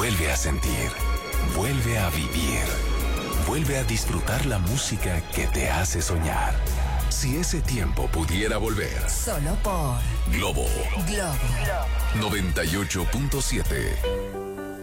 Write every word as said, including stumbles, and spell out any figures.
Vuelve a sentir, vuelve a vivir, vuelve a disfrutar la música que te hace soñar. Si ese tiempo pudiera volver. Solo por Globo. Globo noventa y ocho punto siete.